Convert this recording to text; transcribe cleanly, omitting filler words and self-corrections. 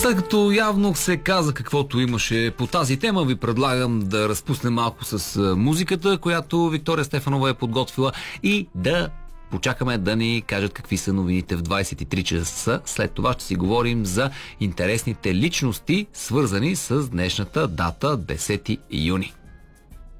След като явно се каза каквото имаше по тази тема, ви предлагам да разпуснем малко с музиката, която Виктория Стефанова е подготвила, и да почакаме да ни кажат какви са новините в 23 часа. След това ще си говорим за интересните личности, свързани с днешната дата 10 юни.